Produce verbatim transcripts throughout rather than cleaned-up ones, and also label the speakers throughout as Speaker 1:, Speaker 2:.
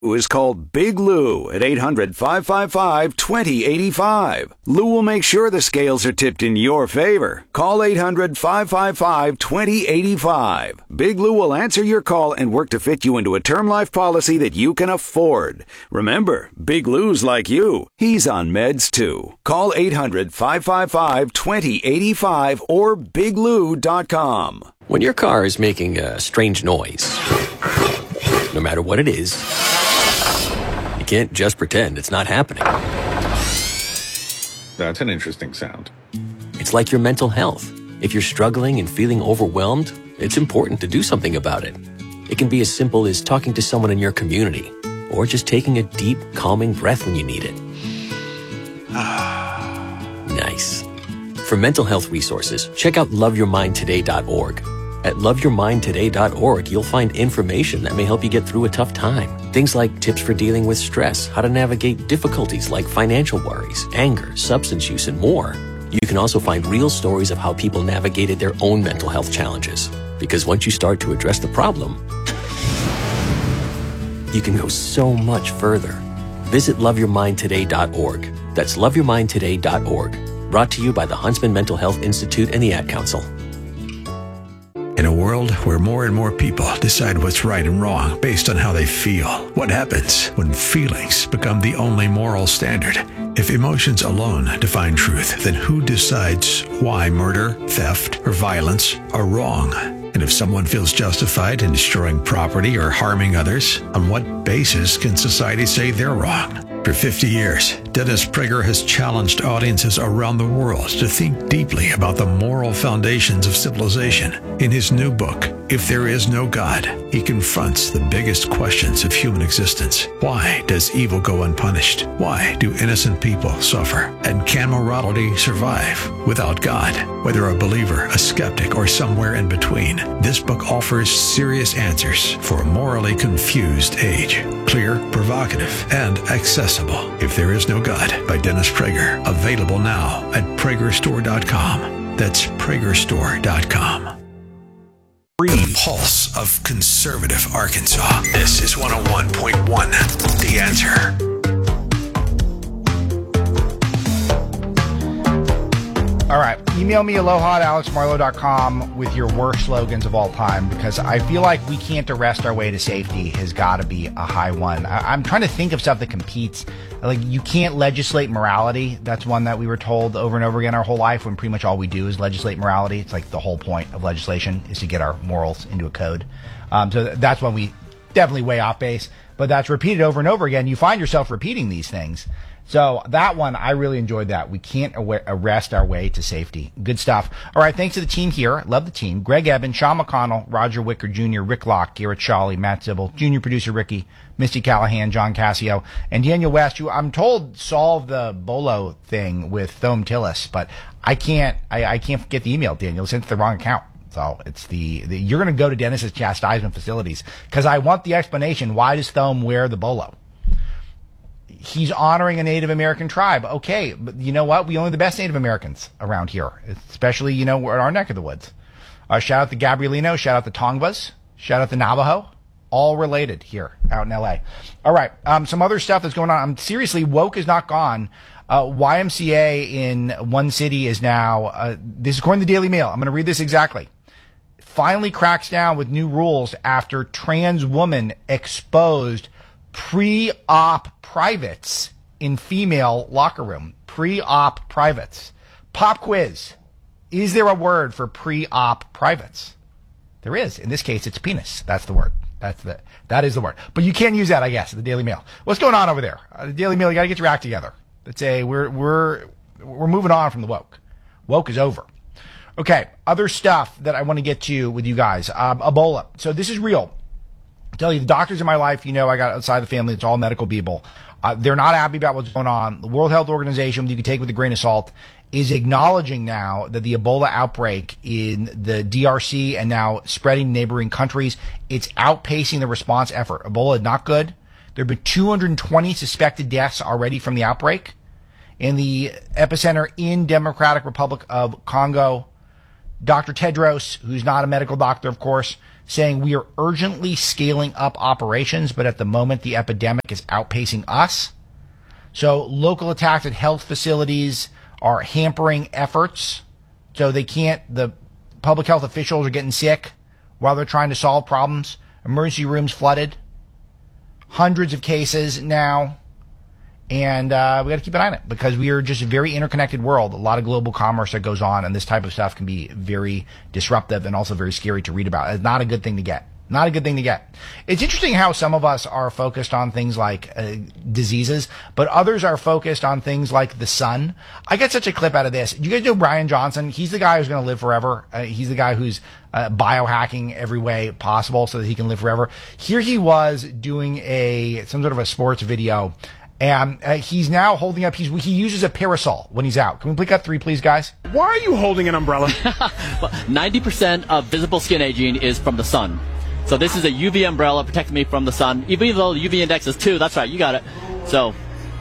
Speaker 1: is called Big Lou at eight hundred, five five five, two zero eight five. Lou will make sure the scales are tipped in your favor. Call eight hundred, five five five, two zero eight five. Big Lou will answer your call and work to fit you into a term life policy that you can afford. Remember, Big Lou's like you. He's on meds too. Call eight hundred, five five five, two zero eight five or big lou dot com.
Speaker 2: When your car is making a strange noise, no matter what it is, you can't just pretend it's not happening.
Speaker 3: That's an interesting sound.
Speaker 2: It's like your mental health. If you're struggling and feeling overwhelmed, it's important to do something about it. It can be as simple as talking to someone in your community, or just taking a deep, calming breath when you need it. Nice. For mental health resources, check out love your mind today dot org. At love your mind today dot org, you'll find information that may help you get through a tough time. Things like tips for dealing with stress, how to navigate difficulties like financial worries, anger, substance use, and more. You can also find real stories of how people navigated their own mental health challenges. Because once you start to address the problem, you can go so much further. Visit love your mind today dot org. That's love your mind today dot org. Brought to you by the Huntsman Mental Health Institute and the Ad Council.
Speaker 4: In a world where more and more people decide what's right and wrong based on how they feel, what happens when feelings become the only moral standard? If emotions alone define truth, then who decides why murder, theft, or violence are wrong? And if someone feels justified in destroying property or harming others, on what basis can society say they're wrong? For fifty years, Dennis Prager has challenged audiences around the world to think deeply about the moral foundations of civilization. In his new book, If There Is No God, he confronts the biggest questions of human existence. Why does evil go unpunished? Why do innocent people suffer? And can morality survive without God? Whether a believer, a skeptic, or somewhere in between, this book offers serious answers for a morally confused age. Clear, provocative, and accessible. If There Is No God by Dennis Prager. Available now at prager store dot com. That's prager store dot com. The pulse of conservative Arkansas. This is one oh one point one. The Answer.
Speaker 5: All right. Email me aloha at alex marlowe dot com with your worst slogans of all time, because I feel like we can't arrest our way to safety has got to be a high one. I- I'm trying to think of stuff that competes. Like, you can't legislate morality. That's one that we were told over and over again our whole life, when pretty much all we do is legislate morality. It's like the whole point of legislation is to get our morals into a code. Um, so that's when we definitely way off base. But that's repeated over and over again. You find yourself repeating these things. So that one, I really enjoyed that. We can't arrest our way to safety. Good stuff. All right, thanks to the team here. Love the team. Greg Eben, Sean McConnell, Roger Wicker Junior, Rick Locke, Garrett Shawley, Matt Zibble, Junior Producer Ricky, Misty Callahan, John Cassio, and Daniel West, who I'm told solved the Bolo thing with Thome Tillis, but I can't, I, I can't get the email, Daniel. It's the wrong account. So it's the, the you're going to go to Dennis's chastisement facilities, because I want the explanation. Why does Thome wear the Bolo? He's honoring a Native American tribe. Okay, but you know what? We only the best Native Americans around here, especially, you know, in our neck of the woods. Uh, shout out to Gabrielino. Shout out to Tongvas. Shout out to Navajo. All related here out in L A. All right, um, some other stuff that's going on. I'm seriously, woke is not gone. Uh, Y M C A in one city is now, uh, this is according to the Daily Mail. I'm going to read this exactly. Finally cracks down with new rules after trans woman exposed pre-op privates in female locker room. Pre-op privates. Pop quiz. Is there a word for pre-op privates? There is. In this case, it's penis. That's the word. That's the, that is the word. But you can use that, I guess, at the Daily Mail. What's going on over there? Uh, the Daily Mail, you got to get your act together. Let's say we're, we're, we're moving on from the woke. Woke is over. Okay. Other stuff that I want to get to with you guys. Um, Ebola. So this is real. I tell you, the doctors in my life, you know, I got outside the family, it's all medical people. Uh, they're not happy about what's going on. The World Health Organization, you can take with a grain of salt, is acknowledging now that the Ebola outbreak in the D R C and now spreading to neighboring countries, it's outpacing the response effort. Ebola is not good. There have been two hundred twenty suspected deaths already from the outbreak. In the epicenter in Democratic Republic of Congo, Doctor Tedros, who's not a medical doctor, of course, saying we are urgently scaling up operations, but at the moment the epidemic is outpacing us. So local attacks at health facilities are hampering efforts. So they can't, the public health officials are getting sick while they're trying to solve problems. Emergency rooms flooded. Hundreds of cases now. And uh, we got to keep an eye on it because we are just a very interconnected world. A lot of global commerce that goes on, and this type of stuff can be very disruptive and also very scary to read about. It's not a good thing to get. Not a good thing to get. It's interesting how some of us are focused on things like uh, diseases, but others are focused on things like the sun. I got such a clip out of this. You guys know Brian Johnson? He's the guy who's going to live forever. Uh, he's the guy who's uh, biohacking every way possible so that he can live forever. Here he was doing a some sort of a sports video. And uh, he's now holding up, he's, he uses a parasol when he's out. Can we click up three, please, guys?
Speaker 3: Why are you holding an umbrella?
Speaker 6: Well, ninety percent of visible skin aging is from the sun. So this is a U V umbrella protecting me from the sun. Even though the U V index is two, that's right, you got it. So.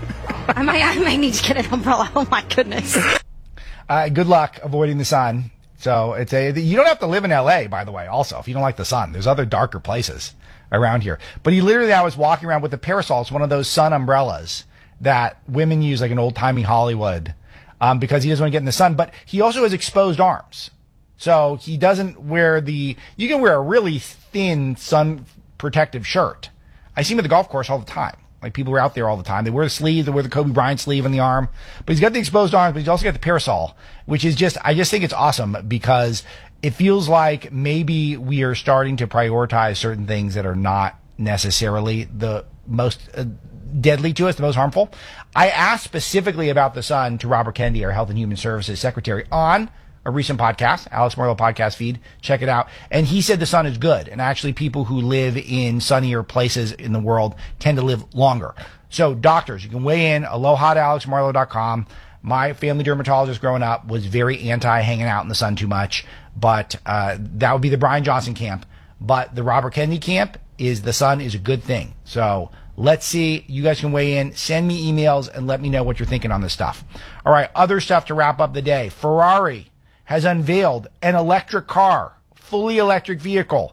Speaker 7: I might, I might need to get an umbrella. Oh, my goodness.
Speaker 5: Uh, good luck avoiding the sun. So it's a, you don't have to live in L A, by the way, also, if you don't like the sun. There's other darker places around here. But he literally, I was walking around with a parasol. It's one of those sun umbrellas that women use like in old-timey Hollywood um, because he doesn't want to get in the sun. But he also has exposed arms. So he doesn't wear the, you can wear a really thin sun protective shirt. I see him at the golf course all the time. Like people are out there all the time. They wear the sleeve, they wear the Kobe Bryant sleeve on the arm. But he's got the exposed arms, but he's also got the parasol, which is just, I just think it's awesome because it feels like maybe we are starting to prioritize certain things that are not necessarily the most uh, deadly to us, the most harmful. I asked specifically about the sun to Robert Kennedy, our Health and Human Services Secretary, on a recent podcast, Alex Marlow podcast feed. Check it out. And he said the sun is good. And actually people who live in sunnier places in the world tend to live longer. So doctors, you can weigh in, aloha at alex marlow dot com. My family dermatologist growing up was very anti hanging out in the sun too much, but uh, that would be the Brian Johnson camp. But the Robert Kennedy camp is the sun is a good thing. So let's see. You guys can weigh in. Send me emails and let me know what you're thinking on this stuff. All right, other stuff to wrap up the day. Ferrari has unveiled an electric car, fully electric vehicle.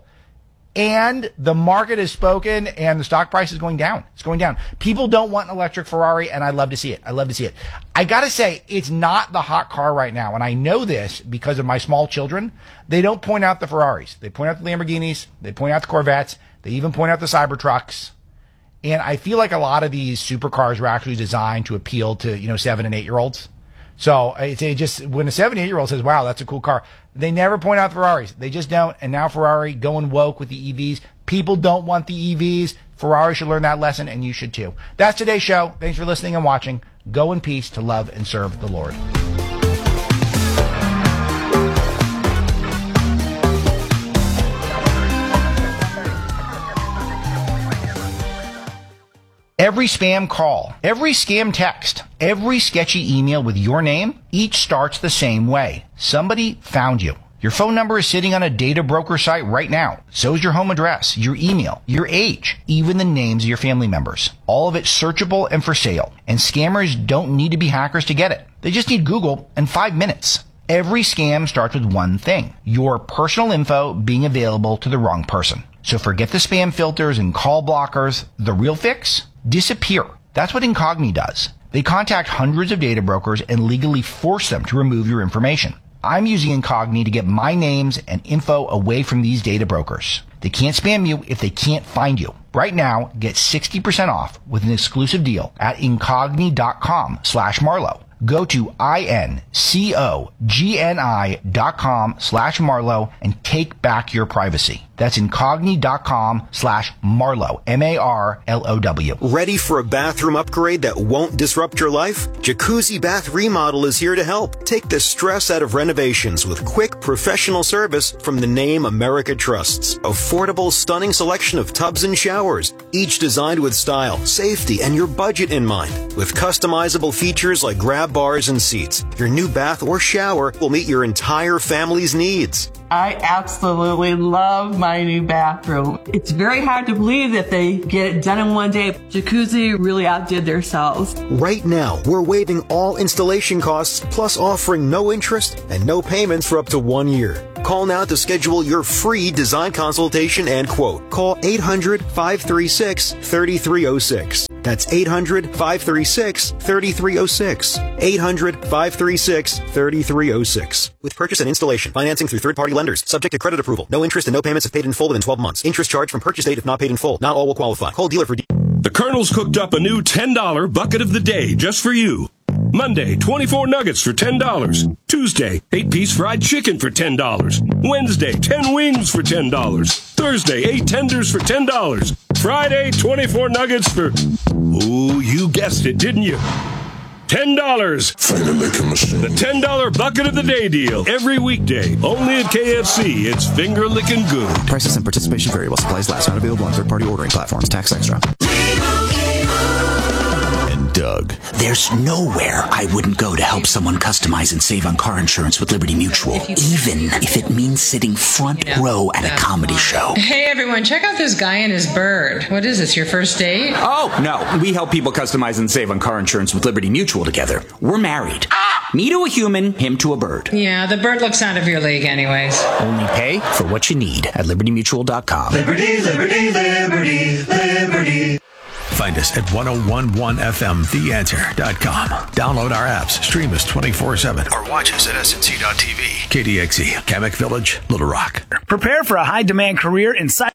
Speaker 5: And the market has spoken and the stock price is going down. It's going down. People don't want an electric Ferrari, and I love to see it. I love to see it. I got to say, it's not the hot car right now. And I know this because of my small children. They don't point out the Ferraris. They point out the Lamborghinis. They point out the Corvettes. They even point out the Cybertrucks. And I feel like a lot of these supercars were actually designed to appeal to, you know, seven and eight year olds. So it's a just when a seven, eight year old says, wow, that's a cool car, they never point out the Ferraris. They just don't. And now Ferrari going woke with the E Vs. People don't want the E Vs. Ferrari should learn that lesson, and you should too. That's today's show. Thanks for listening and watching. Go in peace to love and serve the Lord. Every spam call, every scam text, every sketchy email with your name, each starts the same way. Somebody found you. Your phone number is sitting on a data broker site right now. So is your home address, your email, your age, even the names of your family members. All of it searchable and for sale. And scammers don't need to be hackers to get it. They just need Google and five minutes. Every scam starts with one thing: your personal info being available to the wrong person. So forget the spam filters and call blockers. The real fix? Disappear. That's what Incogni does. They contact hundreds of data brokers and legally force them to remove your information. I'm using Incogni to get my names and info away from these data brokers. They can't spam you if they can't find you. Right now, get sixty percent off with an exclusive deal at Incogni.com slash Marlow. Go to I-N-C-O-G-N-I dot com slash Marlow and take back your privacy. That's Incogni.com slash Marlow, M A R L O W.
Speaker 8: Ready for a bathroom upgrade that won't disrupt your life? Jacuzzi Bath Remodel is here to help. Take the stress out of renovations with quick, professional service from the name America trusts. Affordable, stunning selection of tubs and showers, each designed with style, safety, and your budget in mind. With customizable features like grab bars and seats, your new bath or shower will meet your entire family's needs.
Speaker 9: I absolutely love my new bathroom. It's very hard to believe that they get it done in one day. Jacuzzi really outdid themselves.
Speaker 8: Right now, we're waiving all installation costs, plus offering no interest and no payments for up to one year. Call now to schedule your free design consultation and quote. Call eight hundred, five three six, three three zero six. That's eight hundred, five three six, three three zero six. eight hundred, five three six, three three zero six. With purchase and installation, financing through third-party lenders, subject to credit approval. No interest and no payments if paid in full within twelve months. Interest charged from purchase date if not paid in full. Not all will qualify. Call dealer for de-
Speaker 3: The Colonel's cooked up a new ten dollar bucket of the day just for you. Monday, twenty-four nuggets for ten dollars. Tuesday, eight-piece fried chicken for ten dollars. Wednesday, ten wings for ten dollars. Thursday, eight tenders for ten dollars. Friday, twenty-four nuggets for... Oh, you guessed it, didn't you? ten dollars. The ten dollar bucket of the day deal. Every weekday. Only at K F C. It's finger-licking good.
Speaker 10: Prices and participation vary while supplies last. Not available on third-party ordering platforms. Tax extra.
Speaker 11: Doug. There's nowhere I wouldn't go to help someone customize and save on car insurance with Liberty Mutual, even if it means sitting front yeah, row at a comedy fine. show.
Speaker 12: Hey everyone, check out this guy and his bird. What is this, your first date?
Speaker 11: Oh, no. We help people customize and save on car insurance with Liberty Mutual together. We're married. Ah! Me to a human, him to a bird.
Speaker 12: Yeah, the bird looks out of your league anyways.
Speaker 11: Only pay for what you need at liberty mutual dot com.
Speaker 13: Liberty, liberty, liberty, liberty.
Speaker 4: Find us at ten eleven F M the answer dot com. Download our apps, stream us twenty-four seven, or watch us at S N C dot T V. K D X E, Kamek Village, Little Rock.
Speaker 14: Prepare for a high-demand career in cyber.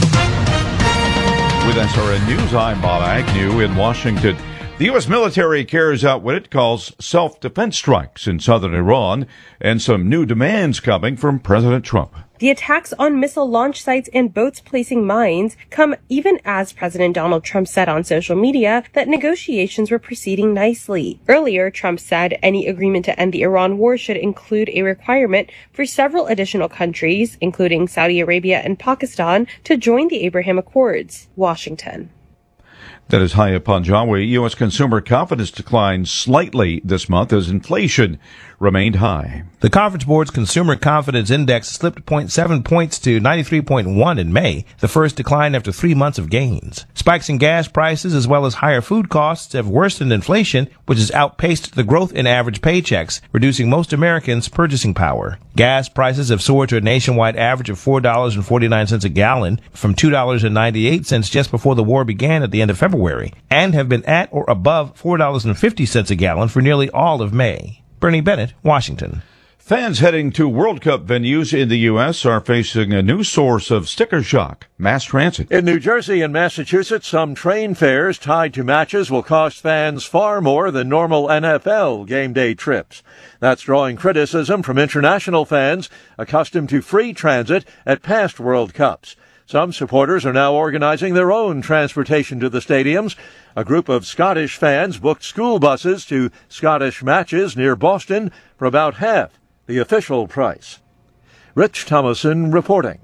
Speaker 15: With S R N News, I'm Bob Agnew in Washington. The U S military carries out what it calls self-defense strikes in southern Iran, and some new demands coming from President Trump.
Speaker 16: The attacks on missile launch sites and boats placing mines come even as President Donald Trump said on social media that negotiations were proceeding nicely. Earlier, Trump said any agreement to end the Iran war should include a requirement for several additional countries, including Saudi Arabia and Pakistan, to join the Abraham Accords. Washington.
Speaker 15: That is Haya Panjawi. U S consumer confidence declined slightly this month as inflation remained high.
Speaker 17: The Conference Board's Consumer Confidence Index slipped zero point seven points to ninety-three point one in May, the first decline after three months of gains. Spikes in gas prices as well as higher food costs have worsened inflation, which has outpaced the growth in average paychecks, reducing most Americans' purchasing power. Gas prices have soared to a nationwide average of four dollars and forty-nine cents a gallon from two dollars and ninety-eight cents just before the war began at the end of February, and have been at or above four dollars and fifty cents a gallon for nearly all of May. Bernie Bennett, Washington.
Speaker 15: Fans heading to World Cup venues in the U S are facing a new source of sticker shock, mass transit.
Speaker 18: In New Jersey and Massachusetts, some train fares tied to matches will cost fans far more than normal N F L game day trips. That's drawing criticism from international fans accustomed to free transit at past World Cups. Some supporters are now organizing their own transportation to the stadiums. A group of Scottish fans booked school buses to Scottish matches near Boston for about half the official price. Rich Thomason reporting.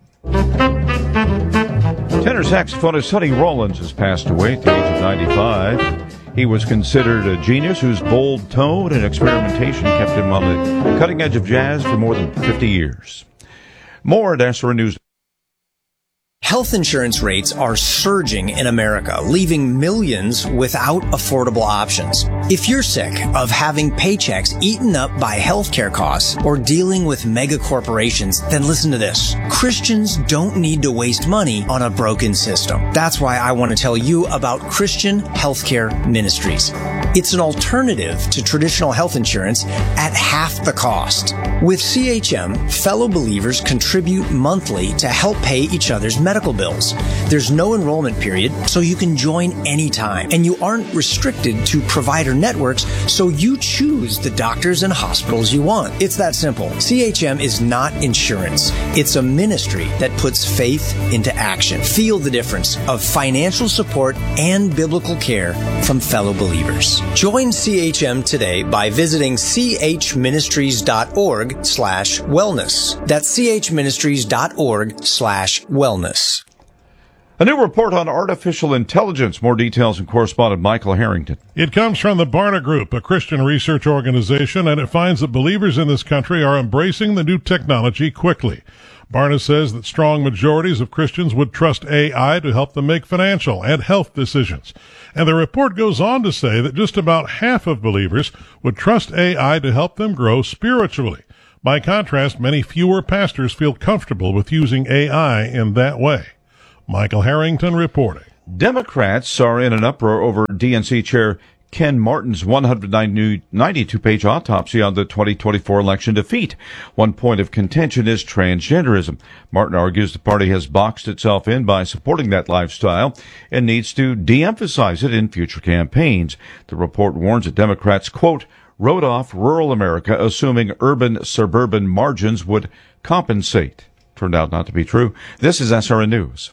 Speaker 15: Tenor saxophonist Sonny Rollins has passed away at the age of ninety-five. He was considered a genius whose bold tone and experimentation kept him on the cutting edge of jazz for more than fifty years. More at S R N News.
Speaker 19: Health insurance rates are surging in America, leaving millions without affordable options. If you're sick of having paychecks eaten up by healthcare costs or dealing with mega corporations, then listen to this. Christians don't need to waste money on a broken system. That's why I want to tell you about Christian Healthcare Ministries. It's an alternative to traditional health insurance at half the cost. With C H M, fellow believers contribute monthly to help pay each other's medical bills. There's no enrollment period, so you can join anytime. And you aren't restricted to provider networks, so you choose the doctors and hospitals you want. It's that simple. C H M is not insurance. It's a ministry that puts faith into action. Feel the difference of financial support and biblical care from fellow believers. Join C H M today by visiting chministries.org slash wellness. That's chministries.org slash wellness.
Speaker 15: A new report on artificial intelligence. More details from correspondent Michael Harrington.
Speaker 20: It comes from the Barna Group, a Christian research organization, and it finds that believers in this country are embracing the new technology quickly. Barna says that strong majorities of Christians would trust A I to help them make financial and health decisions. And the report goes on to say that just about half of believers would trust A I to help them grow spiritually. By contrast, many fewer pastors feel comfortable with using A I in that way. Michael Harrington reporting.
Speaker 15: Democrats are in an uproar over D N C Chair Ken Martin's one hundred ninety-two page autopsy on the twenty twenty-four election defeat. One point of contention is transgenderism. Martin argues the party has boxed itself in by supporting that lifestyle and needs to de-emphasize it in future campaigns. The report warns that Democrats, quote, wrote off rural America, assuming urban-suburban margins would compensate. Turned out not to be true. This is S R N News.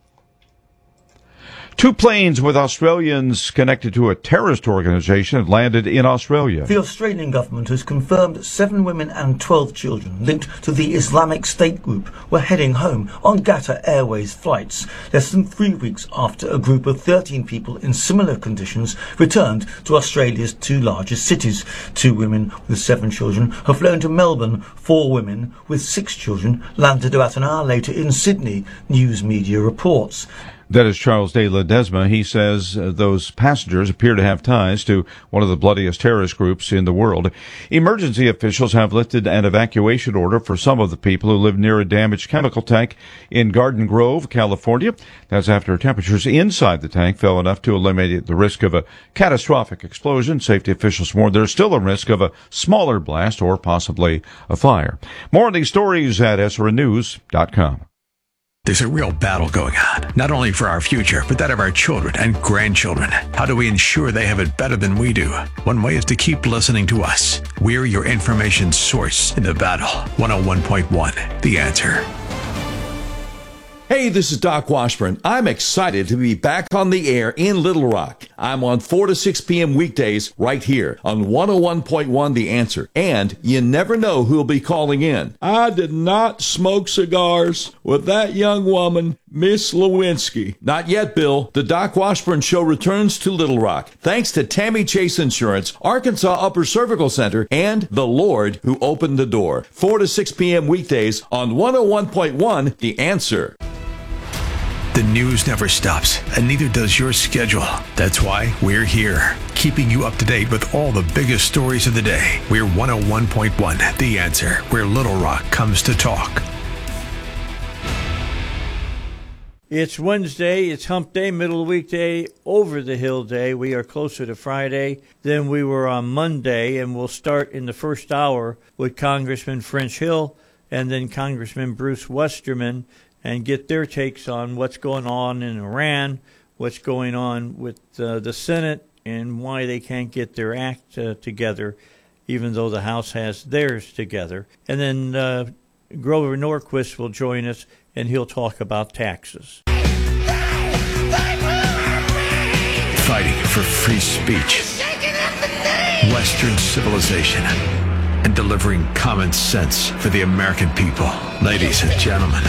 Speaker 15: Two planes with Australians connected to a terrorist organization have landed in Australia.
Speaker 21: The Australian government has confirmed seven women and twelve children linked to the Islamic State group were heading home on Qatar Airways flights, less than three weeks after a group of thirteen people in similar conditions returned to Australia's two largest cities. Two women with seven children have flown to Melbourne. Four women with six children landed about an hour later in Sydney, news media reports.
Speaker 15: That is Charles de Ledesma. He says uh, those passengers appear to have ties to one of the bloodiest terrorist groups in the world. Emergency officials have lifted an evacuation order for some of the people who live near a damaged chemical tank in Garden Grove, California. That's after temperatures inside the tank fell enough to eliminate the risk of a catastrophic explosion. Safety officials warn there's still a risk of a smaller blast or possibly a fire. More on these stories at S R N news dot com.
Speaker 4: There's a real battle going on, not only for our future, but that of our children and grandchildren. How do we ensure they have it better than we do? One way is to keep listening to us. We're your information source in the battle. one oh one point one, The Answer.
Speaker 22: Hey, this is Doc Washburn. I'm excited to be back on the air in Little Rock. I'm on four to six p.m. weekdays right here on one oh one point one The Answer. And you never know who'll be calling in. I did not smoke cigars with that young woman, Miss Lewinsky. Not yet, Bill. The Doc Washburn Show returns to Little Rock thanks to Tammy Chase Insurance, Arkansas Upper Cervical Center, and the Lord who opened the door. four to six p.m. weekdays on one oh one point one The Answer.
Speaker 4: The news never stops, and neither does your schedule. That's why we're here, keeping you up to date with all the biggest stories of the day. We're one oh one point one The Answer, where Little Rock comes to talk.
Speaker 23: It's Wednesday, it's hump day, middle of the weekday, over the hill day. We are closer to Friday than we were on Monday, and we'll start in the first hour with Congressman French Hill and then Congressman Bruce Westerman, and get their takes on what's going on in Iran, what's going on with uh, the Senate, and why they can't get their act uh, together, even though the House has theirs together. And then uh, Grover Norquist will join us, and he'll talk about taxes.
Speaker 4: Fighting for free speech, Western civilization, and delivering common sense for the American people. Ladies and gentlemen,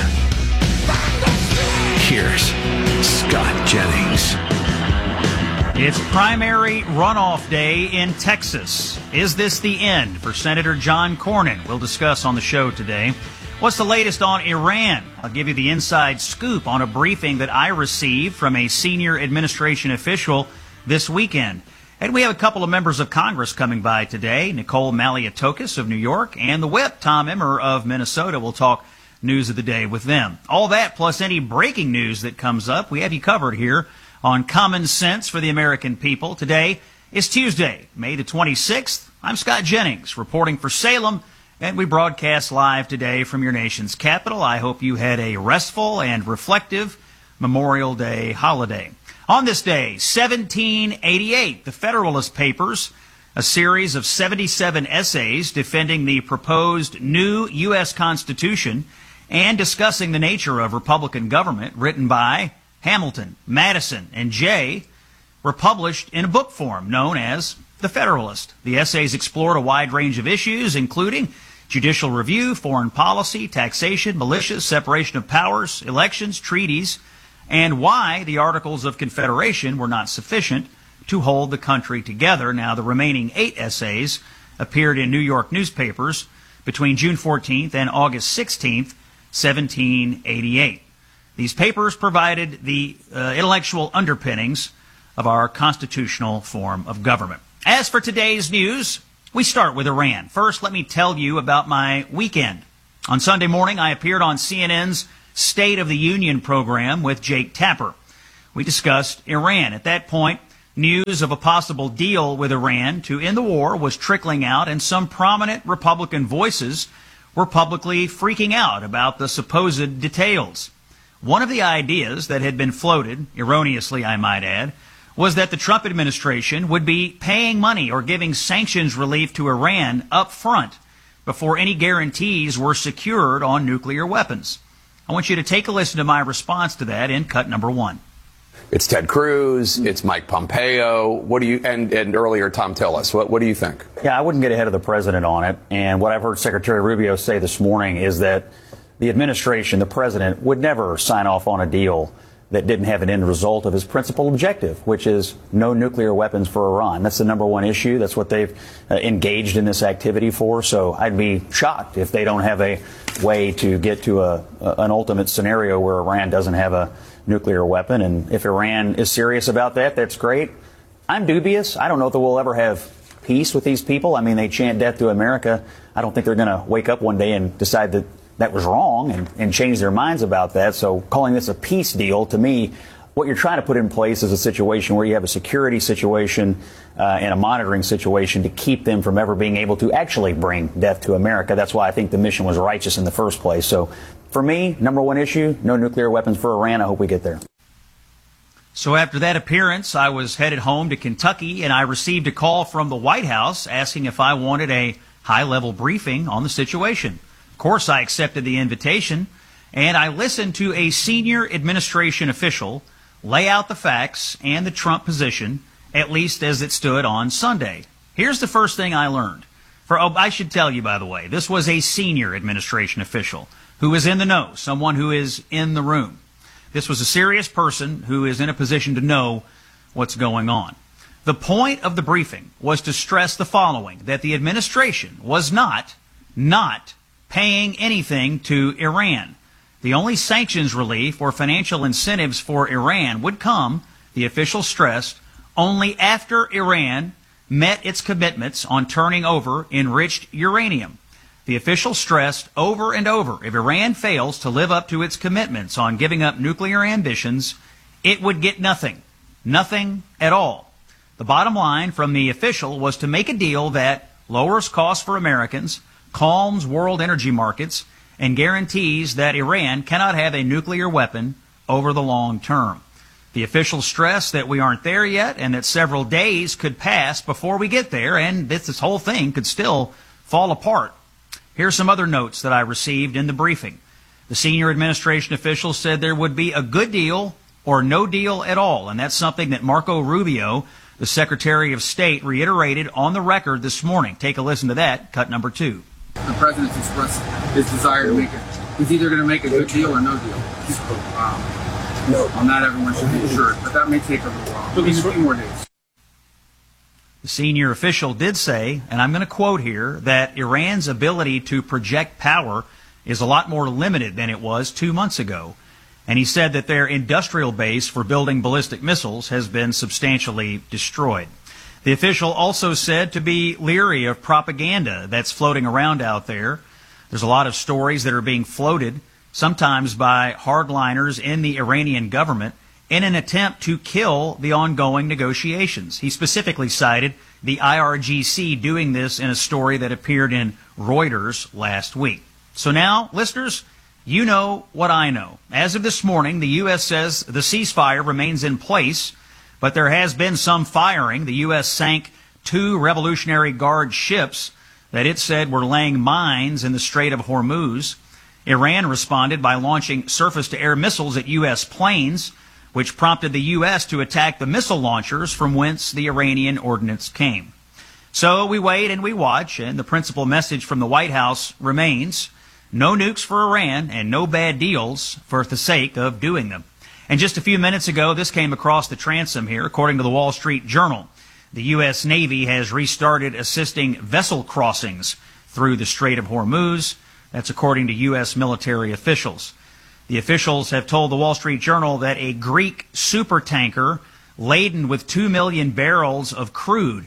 Speaker 4: here's Scott Jennings.
Speaker 24: It's primary runoff day in Texas. Is this the end for Senator John Cornyn? We'll discuss on the show today. What's the latest on Iran? I'll give you the inside scoop on a briefing that I received from a senior administration official this weekend. And we have a couple of members of Congress coming by today. Nicole Maliotokis of New York and the Whip, Tom Emmer of Minnesota. We'll talk news of the day with them. All that plus any breaking news that comes up, we have you covered here on Common Sense for the American People. Today is Tuesday, May the twenty-sixth. I'm Scott Jennings, reporting for Salem, and we broadcast live today from your nation's capital. I hope you had a restful and reflective Memorial Day holiday. On this day, seventeen eighty-eight, the Federalist Papers, a series of seventy-seven essays defending the proposed new U S Constitution and discussing the nature of Republican government, written by Hamilton, Madison, and Jay, were published in a book form known as The Federalist. The essays explored a wide range of issues, including judicial review, foreign policy, taxation, militias, separation of powers, elections, treaties, and why the Articles of Confederation were not sufficient to hold the country together. Now, the remaining eight essays appeared in New York newspapers between June fourteenth and August sixteenth, seventeen eighty-eight. These papers provided the uh, intellectual underpinnings of our constitutional form of government. As for today's news, We start with Iran. First, let me tell you about my weekend. On Sunday morning, I appeared on C N N's State of the Union program with Jake Tapper. We discussed Iran. At that point, news of a possible deal with Iran to end the war was trickling out, and some prominent Republican voices were publicly freaking out about the supposed details. One of the ideas that had been floated, erroneously I might add, was that the Trump administration would be paying money or giving sanctions relief to Iran up front before any guarantees were secured on nuclear weapons. I want you to take a listen to my response to that in cut number one.
Speaker 1: It's Ted Cruz, it's Mike Pompeo, what do you, and, and earlier Tom Tillis. What, what do you think?
Speaker 2: Yeah, I wouldn't get ahead of the president on it. And what I've heard Secretary Rubio say this morning is that the administration, the president, would never sign off on a deal that didn't have an end result of his principal objective, which is no nuclear weapons for Iran. That's the number one issue. That's what they've uh, engaged in this activity for. So I'd be shocked if they don't have a way to get to a, a an ultimate scenario where Iran doesn't have a nuclear weapon. And if Iran is serious about that, that's great. I'm dubious. I don't know if we'll ever have peace with these people. I mean, they chant death to America. I don't think they're going to wake up one day and decide that that was wrong and, and change their minds about that. So calling this a peace deal, to me, what you're trying to put in place is a situation where you have a security situation uh, and a monitoring situation to keep them from ever being able to actually bring death to America. That's why I think the mission was righteous in the first place. So for me, number one issue, no nuclear weapons for Iran. I hope we get there.
Speaker 24: So after that appearance, I was headed home to Kentucky, and I received a call from the White House asking if I wanted a high-level briefing on the situation. Of course, I accepted the invitation, and I listened to a senior administration official lay out the facts and the Trump position, at least as it stood on Sunday. Here's the first thing I learned. For, oh, I should tell you, by the way, this was a senior administration official who is in the know, someone who is in the room. This was a serious person who is in a position to know what's going on. The point of the briefing was to stress the following, that the administration was not, not paying anything to Iran. The only sanctions relief or financial incentives for Iran would come, the official stressed, only after Iran met its commitments on turning over enriched uranium. The official stressed over and over, if Iran fails to live up to its commitments on giving up nuclear ambitions, it would get nothing. Nothing at all. The bottom line from the official was to make a deal that lowers costs for Americans, calms world energy markets, and guarantees that Iran cannot have a nuclear weapon over the long term. The officials stressed that we aren't there yet and that several days could pass before we get there, and this, this whole thing could still fall apart. Here's some other notes that I received in the briefing. The senior administration officials said there would be a good deal or no deal at all, and that's something that Marco Rubio, the Secretary of State, reiterated on the record this morning. Take a listen to that, cut number two.
Speaker 6: The president's expressed his desire to make it. He's either going to make a good deal or no deal. So, um, no. On that, everyone should be assured. But that may take a little while. Maybe a few more days.
Speaker 24: The senior official did say, and I'm going to quote here, that Iran's ability to project power is a lot more limited than it was two months ago. And he said that their industrial base for building ballistic missiles has been substantially destroyed. The official also said to be leery of propaganda that's floating around out there. There's a lot of stories that are being floated, sometimes by hardliners in the Iranian government, in an attempt to kill the ongoing negotiations. He specifically cited the I R G C doing this in a story that appeared in Reuters last week. So now, listeners, you know what I know. As of this morning, the U S says the ceasefire remains in place, but there has been some firing. The U S sank two Revolutionary Guard ships that it said were laying mines in the Strait of Hormuz. Iran responded by launching surface-to-air missiles at U S planes, which prompted the U S to attack the missile launchers from whence the Iranian ordnance came. So we wait and we watch, and the principal message from the White House remains, no nukes for Iran and no bad deals for the sake of doing them. And just a few minutes ago, this came across the transom here. According to the Wall Street Journal, the U S Navy has restarted assisting vessel crossings through the Strait of Hormuz. That's according to U S military officials. The officials have told the Wall Street Journal that a Greek supertanker laden with two million barrels of crude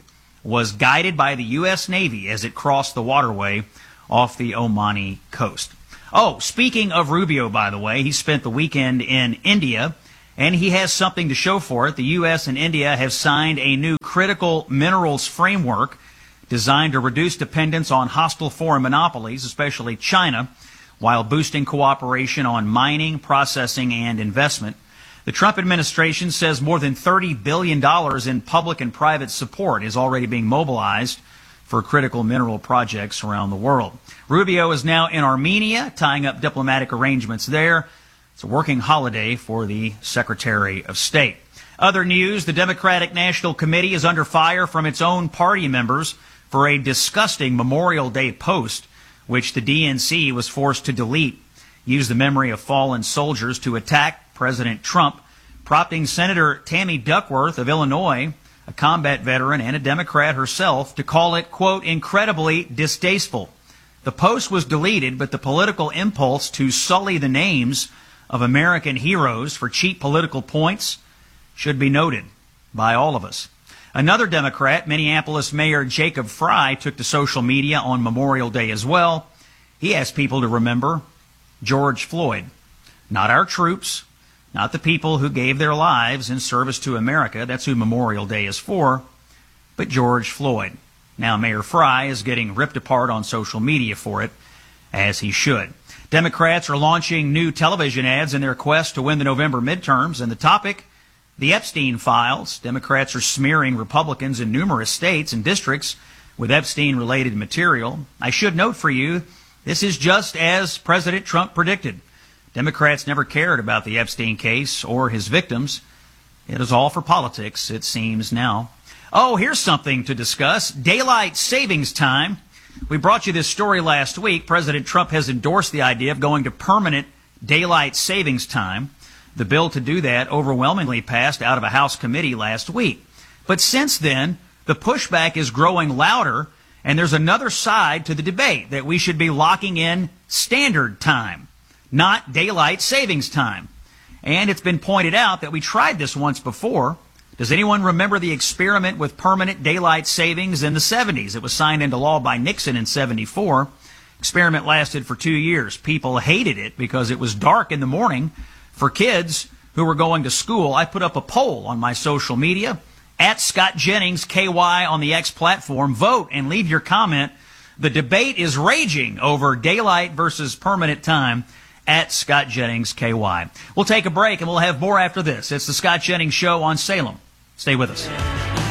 Speaker 24: was guided by the U S Navy as it crossed the waterway off the Omani coast. Oh, speaking of Rubio, by the way, he spent the weekend in India, and he has something to show for it. The U S and India have signed a new critical minerals framework designed to reduce dependence on hostile foreign monopolies, especially China, while boosting cooperation on mining, processing, and investment. The Trump administration says more than thirty billion dollars in public and private support is already being mobilized for critical mineral projects around the world. Rubio is now in Armenia, tying up diplomatic arrangements there. It's a working holiday for the Secretary of State. Other news, the Democratic National Committee is under fire from its own party members for a disgusting Memorial Day post, which the D N C was forced to delete. Use the memory of fallen soldiers to attack President Trump, prompting Senator Tammy Duckworth of Illinois, a combat veteran and a Democrat herself, to call it, quote, incredibly distasteful. The post was deleted, but the political impulse to sully the names of American heroes for cheap political points should be noted by all of us. Another Democrat, Minneapolis Mayor Jacob Frey, took to social media on Memorial Day as well. He asked people to remember George Floyd, not our troops, not the people who gave their lives in service to America. That's who Memorial Day is for, but George Floyd. Now, Mayor Frey is getting ripped apart on social media for it, as he should. Democrats are launching new television ads in their quest to win the November midterms, and the topic, the Epstein files. Democrats are smearing Republicans in numerous states and districts with Epstein-related material. I should note for you, this is just as President Trump predicted. Democrats never cared about the Epstein case or his victims. It is all for politics, it seems now. Oh, here's something to discuss. Daylight savings time. We brought you this story last week. President Trump has endorsed the idea of going to permanent daylight savings time. The bill to do that overwhelmingly passed out of a House committee last week. But since then, the pushback is growing louder, and there's another side to the debate that we should be locking in standard time, not daylight savings time. And it's been pointed out that we tried this once before. Does anyone remember the experiment with permanent daylight savings in the seventies? It was signed into law by Nixon in seventy-four. Experiment lasted for two years. People hated it because it was dark in the morning for kids who were going to school. I put up a poll on my social media, at Scott Jennings K Y on the X platform. Vote and leave your comment. The debate is raging over daylight versus permanent time. At Scott Jennings K Y. We'll take a break and we'll have more after this. It's the Scott Jennings Show on Salem. Stay with us.